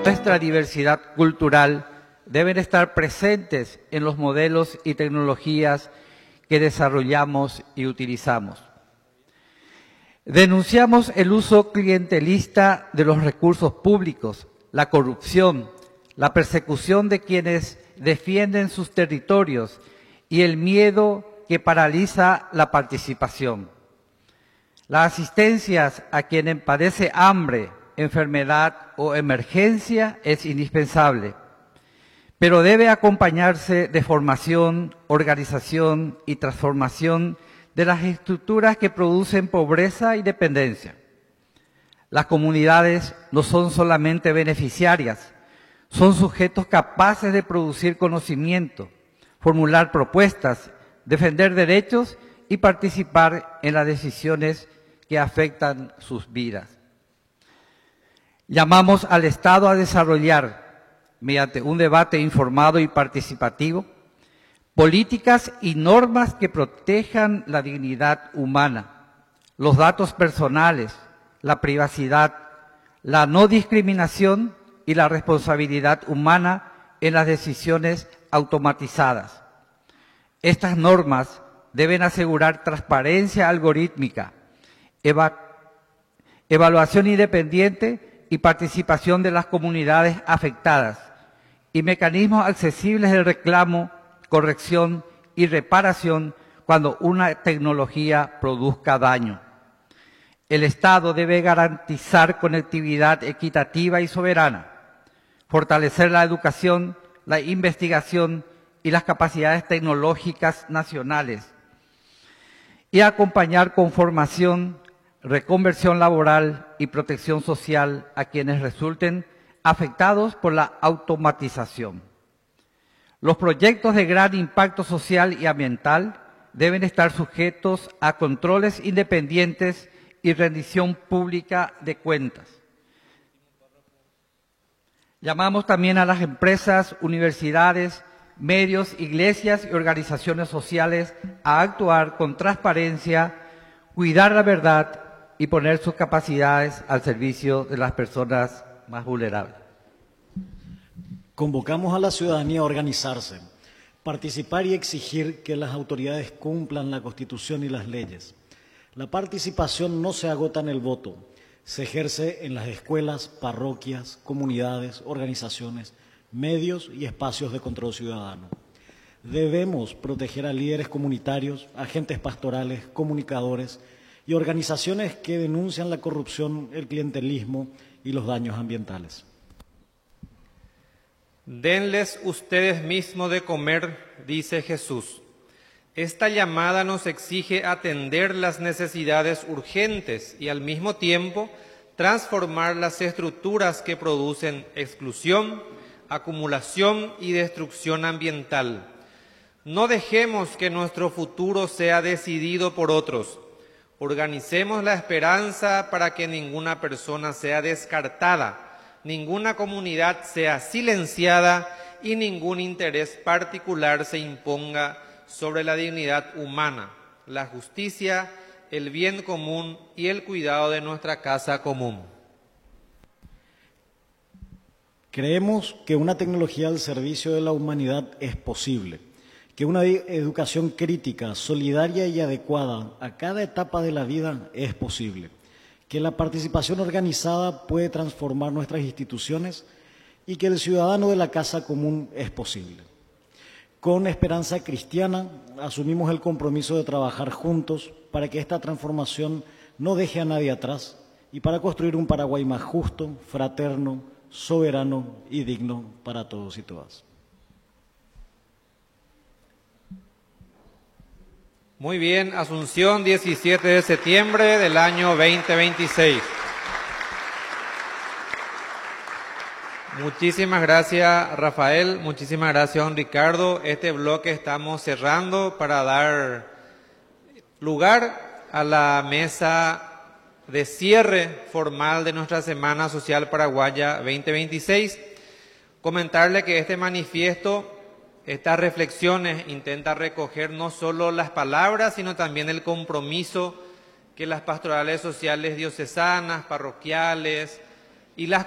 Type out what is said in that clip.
Nuestra diversidad cultural deben estar presentes en los modelos y tecnologías que desarrollamos y utilizamos. Denunciamos el uso clientelista de los recursos públicos, la corrupción, la persecución de quienes defienden sus territorios y el miedo que paraliza la participación. Las asistencias a quienes padece hambre, enfermedad o emergencia es indispensable, pero debe acompañarse de formación, organización y transformación de las estructuras que producen pobreza y dependencia. Las comunidades no son solamente beneficiarias, son sujetos capaces de producir conocimiento, formular propuestas, defender derechos y participar en las decisiones que afectan sus vidas. Llamamos al Estado a desarrollar, mediante un debate informado y participativo, políticas y normas que protejan la dignidad humana, los datos personales, la privacidad, la no discriminación y la responsabilidad humana en las decisiones automatizadas. Estas normas deben asegurar transparencia algorítmica, evaluación independiente y participación de las comunidades afectadas y mecanismos accesibles de reclamo, corrección y reparación cuando una tecnología produzca daño. El Estado debe garantizar conectividad equitativa y soberana, fortalecer la educación, la investigación y las capacidades tecnológicas nacionales y acompañar con formación, reconversión laboral y protección social a quienes resulten afectados por la automatización. Los proyectos de gran impacto social y ambiental deben estar sujetos a controles independientes y rendición pública de cuentas. Llamamos también a las empresas, universidades, medios, iglesias y organizaciones sociales a actuar con transparencia, cuidar la verdad y poner sus capacidades al servicio de las personas más vulnerables. Convocamos a la ciudadanía a organizarse, participar y exigir que las autoridades cumplan la Constitución y las leyes. La participación no se agota en el voto, se ejerce en las escuelas, parroquias, comunidades, organizaciones, medios y espacios de control ciudadano. Debemos proteger a líderes comunitarios, agentes pastorales, comunicadores y organizaciones que denuncian la corrupción, el clientelismo y los daños ambientales. Denles ustedes mismos de comer, dice Jesús. Esta llamada nos exige atender las necesidades urgentes y al mismo tiempo transformar las estructuras que producen exclusión, acumulación y destrucción ambiental. No dejemos que nuestro futuro sea decidido por otros. Organicemos la esperanza para que ninguna persona sea descartada, ninguna comunidad sea silenciada y ningún interés particular se imponga sobre la dignidad humana, la justicia, el bien común y el cuidado de nuestra casa común. Creemos que una tecnología al servicio de la humanidad es posible, que una educación crítica, solidaria y adecuada a cada etapa de la vida es posible, que la participación organizada puede transformar nuestras instituciones y que el ciudadano de la casa común es posible. Con Esperanza Cristiana asumimos el compromiso de trabajar juntos para que esta transformación no deje a nadie atrás y para construir un Paraguay más justo, fraterno, soberano y digno para todos y todas. Muy bien, Asunción, 17 de septiembre del año 2026. Muchísimas gracias, Rafael. Muchísimas gracias, don Ricardo. Este bloque estamos cerrando para dar lugar a la mesa de cierre formal de nuestra Semana Social Paraguaya 2026. Comentarle que este manifiesto, estas reflexiones, intenta recoger no solo las palabras, sino también el compromiso que las pastorales sociales diocesanas, parroquiales y las